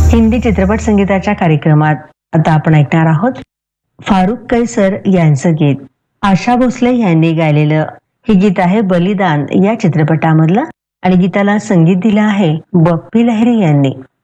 हिंदी चित्रपट संगीताच्या कार्यक्रमात आता आपण ऐकणार आहोत फारुख कैसर यांचं गीत. आशा भोसले यांनी गायलेलं हे गीत आहे बलिदान या चित्रपटामधलं आणि गीताला संगीत दिलं आहे बप्पी लहिरी यांनी.